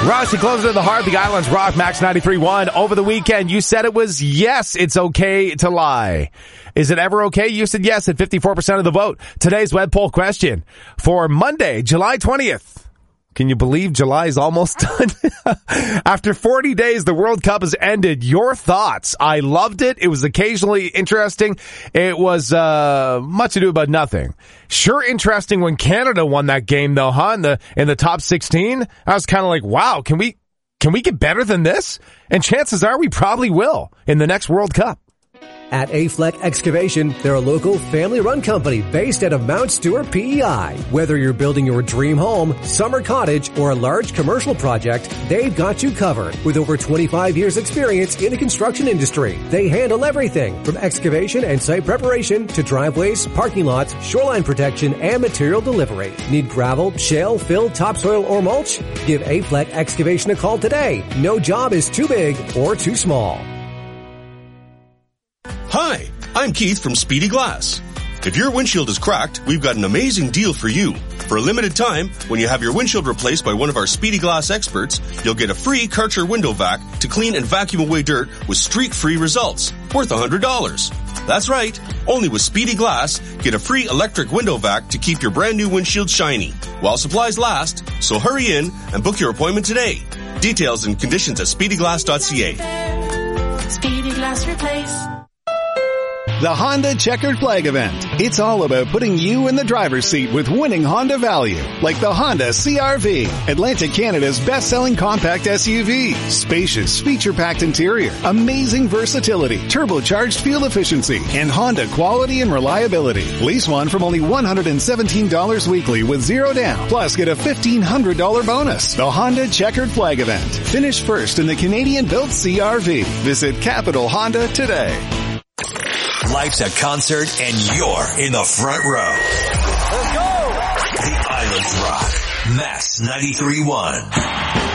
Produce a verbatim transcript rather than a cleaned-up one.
Rush, you close to the heart. The Islands Rock, Max ninety-three point one. Over the weekend, you said it was yes, it's okay to lie. Is it ever okay? You said yes at fifty-four percent of the vote. Today's web poll question for Monday, July twentieth. Can you believe July is almost done? After forty days, the World Cup has ended. Your thoughts? I loved it. It was occasionally interesting. It was uh much ado about nothing. Sure interesting when Canada won that game, though, huh? In the, in the top sixteen. I was kind of like, wow, can we, can we get better than this? And chances are we probably will in the next World Cup. At Afleck Excavation, they're a local family-run company based out of Mount Stewart, P E I. Whether you're building your dream home, summer cottage, or a large commercial project, they've got you covered. With over twenty-five years experience in the construction industry, they handle everything from excavation and site preparation to driveways, parking lots, shoreline protection, and material delivery. Need gravel, shale, fill, topsoil, or mulch? Give Afleck Excavation a call today. No job is too big or too small. Hi, I'm Keith from Speedy Glass. If your windshield is cracked, we've got an amazing deal for you. For a limited time, when you have your windshield replaced by one of our Speedy Glass experts, you'll get a free Karcher window vac to clean and vacuum away dirt with streak-free results, worth one hundred dollars. That's right, only with Speedy Glass, get a free electric window vac to keep your brand new windshield shiny, while supplies last, so hurry in and book your appointment today. Details and conditions at speedy glass dot c a. Speedy Glass Replace. The Honda Checkered Flag Event. It's all about putting you in the driver's seat with winning Honda value, like the Honda C R V, Atlantic Canada's best-selling compact S U V. Spacious, feature-packed interior, amazing versatility, turbocharged fuel efficiency, and Honda quality and reliability. Lease one from only one hundred seventeen dollars weekly with zero down. Plus, get a fifteen hundred dollars bonus. The Honda Checkered Flag Event. Finish first in the Canadian-built C R V. Visit Capital Honda today. Life's a concert and you're in the front row. Let's go! The Islands Rock. Max ninety-three point one.